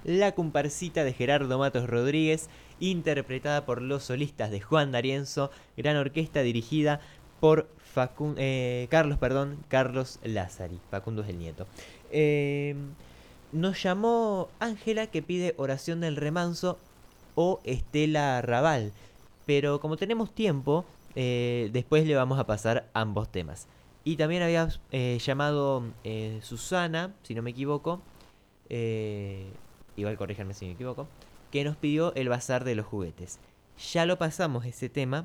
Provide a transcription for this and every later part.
La comparsita de Gerardo Matos Rodríguez, interpretada por los solistas de Juan D'Arienzo, gran orquesta dirigida por Carlos Lázari. Facundo es el nieto. Eh, Nos llamó Ángela, que pide Oración del Remanso o Estela Raval. Pero como tenemos tiempo, después le vamos a pasar ambos temas. Y también había llamado Susana, si no me equivoco. eh, Igual corríjanme si me equivoco. Que nos pidió el Bazar de los Juguetes. Ya lo pasamos ese tema,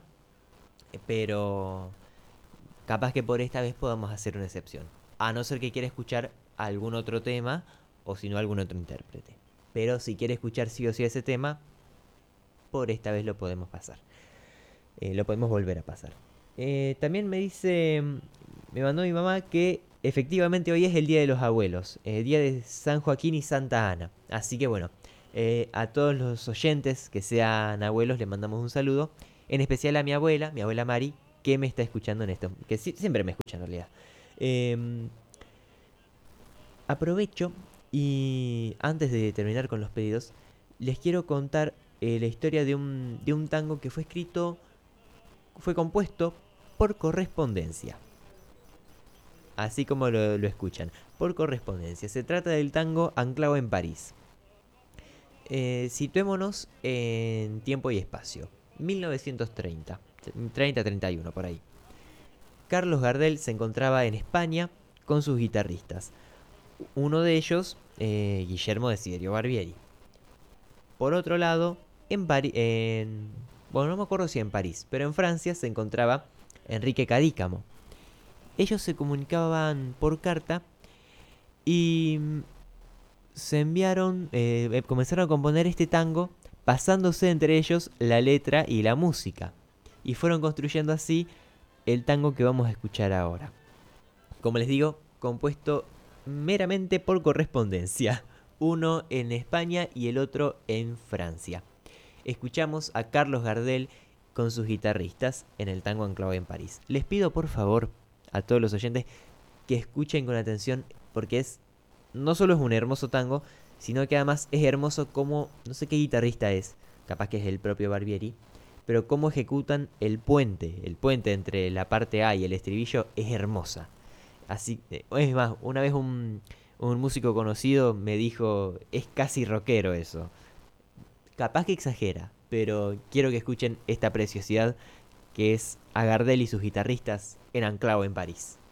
pero capaz que por esta vez podamos hacer una excepción. A no ser que quiera escuchar algún otro tema o si no algún otro intérprete. Pero si quiere escuchar sí o sí ese tema, por esta vez lo podemos pasar. Lo podemos volver a pasar. También me dice, me mandó mi mamá que efectivamente hoy es el Día de los Abuelos, Día de San Joaquín y Santa Ana. Así que bueno, a todos los oyentes que sean abuelos les mandamos un saludo. En especial a mi abuela Mari, que me está escuchando en esto, que siempre me escucha en realidad. Eh, Aprovecho y antes de terminar con los pedidos, les quiero contar la historia de un tango que fue compuesto por correspondencia. Así como lo escuchan, por correspondencia. Se trata del tango Anclado en París. Situémonos en tiempo y espacio. 1930, 30-31 por ahí. Carlos Gardel se encontraba en España con sus guitarristas. Uno de ellos, Guillermo Desiderio Barbieri. Por otro lado, bueno, no me acuerdo si en París, pero en Francia se encontraba Enrique Cadícamo. Ellos se comunicaban por carta y se enviaron, comenzaron a componer este tango pasándose entre ellos la letra y la música. Y fueron construyendo así el tango que vamos a escuchar ahora. Como les digo, compuesto meramente por correspondencia. Uno en España y el otro en Francia. Escuchamos a Carlos Gardel con sus guitarristas en el tango Anclado en París. Les pido por favor a todos los oyentes que escuchen con atención porque no solo es un hermoso tango, sino que además es hermoso como, no sé qué guitarrista es, capaz que es el propio Barbieri, pero cómo ejecutan el puente entre la parte A y el estribillo es hermosa. Así, es más, una vez un músico conocido me dijo, es casi rockero eso. Capaz que exagera, pero quiero que escuchen esta preciosidad que es a Gardel y sus guitarristas en Anclado en París.